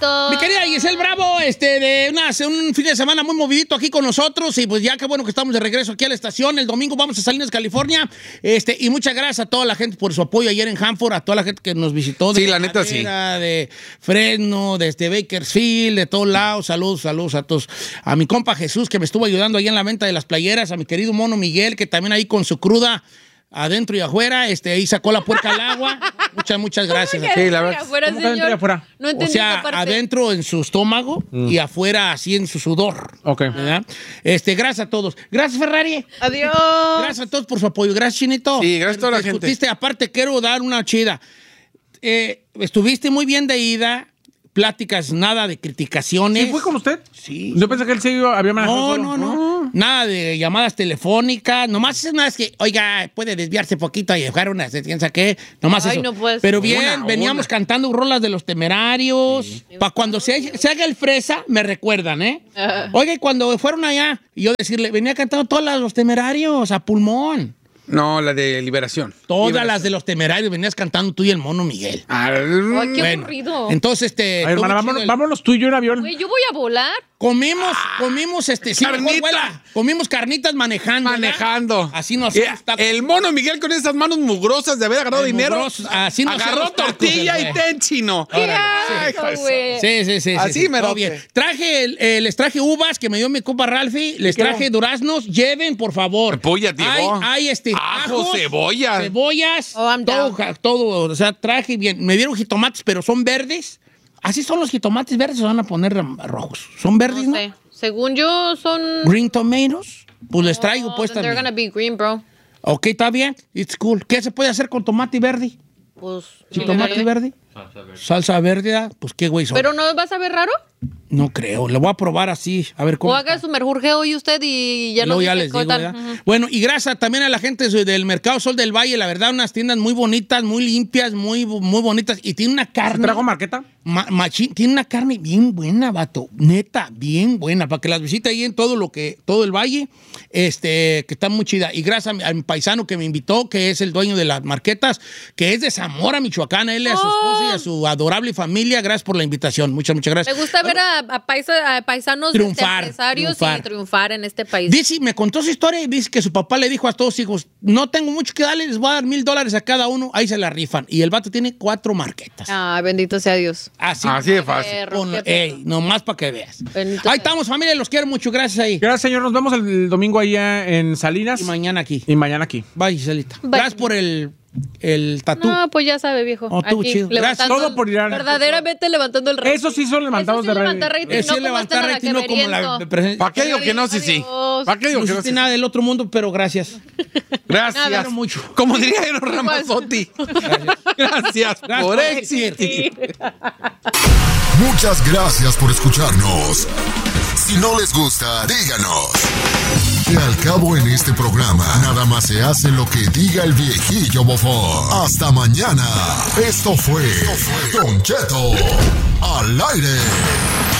Chinito. Mi querida Giselle Bravo, de un fin de semana muy movidito aquí con nosotros y pues ya qué bueno que estamos de regreso aquí a la estación. El domingo vamos a Salinas, California. Y muchas gracias a toda la gente por su apoyo ayer en Hanford, a toda la gente que nos visitó. Sí, la neta sí. De Fresno, desde Bakersfield, de todos lados. Saludos a todos. A mi compa Jesús que me estuvo ayudando ahí en la venta de las playeras, a mi querido mono Miguel que también ahí con su cruda adentro y afuera, ahí sacó la puerca al agua. Muchas gracias. Sí, la verdad. Afuera, ¿Cómo que adentro y afuera? No entendí O sea, esa parte. adentro en su estómago y afuera así en su sudor. Ok. ¿Verdad? Gracias a todos. Gracias, Ferrari. Adiós. Gracias a todos por su apoyo. Gracias, Chinito. Sí, gracias a toda la gente. Discutiste. Aparte, quiero dar una chida. Estuviste muy bien de ida. Pláticas, nada de criticaciones. ¿Sí fue con usted? Sí. Yo pensé que él sí había manejado solo. No. Nada de llamadas telefónicas. Nomás es una vez que, oiga, puede desviarse poquito y dejar una, piensa que, nomás Ay, eso. no puede ser. Pero bien, veníamos cantando rolas de Los Temerarios. Sí. Para cuando se haga el fresa, me recuerdan, ¿eh? Oiga, y cuando fueron allá, y yo decirle, venía cantando todas las de Los Temerarios, a pulmón. No, la de Liberación. Todas las de Los Temerarios venías cantando tú y el mono Miguel. Ay, qué aburrido. Entonces, a ver, hermana, vámonos tú y yo en avión. Güey, yo voy a volar. Comimos, sí, carnita. Comimos carnitas manejando. Manejando. Así nos el mono Miguel con esas manos mugrosas de haber agarrado dinero. Así nos agarró tortilla y ten, chino. ¡Qué asco, güey! Sí. Así me todo bien. Les traje uvas que me dio mi compa Ralphie. Les traje duraznos. Lleven, por favor. Polla, tío. Hay ajos, cebollas. Oh, I'm down. Todo. O sea, traje bien. Me dieron jitomates, pero son verdes. ¿Así son los jitomates verdes o van a poner rojos? ¿Son verdes, no? sé. Según yo, son... Green tomatoes. Pues les traigo pues then they're también. gonna be green, bro. Ok, está bien. It's cool. ¿Qué se puede hacer con tomate verde? Pues... ¿Jitomate verde? Salsa verde. Pues qué güey son. ¿Pero no vas a ver raro? No creo. Lo voy a probar así. A ver cómo. O haga su merjurje hoy usted y ya ya les digo, ¿verdad? Bueno, y gracias también a la gente del Mercado Sol del Valle. La verdad, unas tiendas muy bonitas, muy limpias, muy bonitas. Y tiene una carne. ¿Trajo marqueta? Machín, tiene una carne bien buena, vato. Neta, bien buena. Para que las visite ahí en todo el valle. Que está muy chida. Y gracias a mi paisano que me invitó, que es el dueño de las marquetas, que es de Zamora, Michoacán. A él, a su esposa y a su adorable familia. Gracias por la invitación. Muchas gracias. Me gusta ver a paisanos empresarios y triunfar en este país. Dice, me contó su historia y dice que su papá le dijo a todos sus hijos, no tengo mucho que darle, les voy a dar $1,000 a cada uno. Ahí se la rifan. Y el vato tiene 4 marquetas. Ah, bendito sea Dios. Así de fácil. Nomás para que veas. Bendito ahí estamos, familia, los quiero mucho. Gracias ahí. Gracias, señor. Nos vemos el domingo allá en Salinas. Y mañana aquí. Bye, Giselita. Bye. Gracias por el tatú. No, pues ya sabe, viejo. Estuvo chido. Gracias todo por ir a... Verdaderamente levantando el rating. Eso sí son levantados de rating. Eso sí levantar rating, no como la... ¿Para qué digo que no? Sí. ¿Para qué digo que no? No hiciste nada del otro mundo, pero gracias. Gracias. Nada, mucho. Como diría Eros Ramazzotti. Gracias por existir. Muchas gracias por escucharnos. Si no les gusta, díganos. Que al cabo en este programa, nada más se hace lo que diga el viejillo bofón. Hasta mañana. Esto fue Don Cheto al aire.